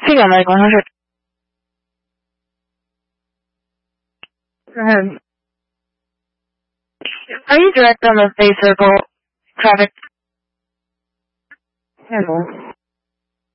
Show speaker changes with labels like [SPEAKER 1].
[SPEAKER 1] 这个来管它是。Are you direct on the Bay Circle traffic?
[SPEAKER 2] Hello.